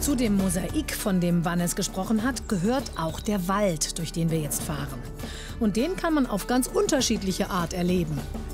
Zu dem Mosaik, von dem Wannes gesprochen hat, gehört auch der Wald, durch den wir jetzt fahren. Und den kann man auf ganz unterschiedliche Art erleben.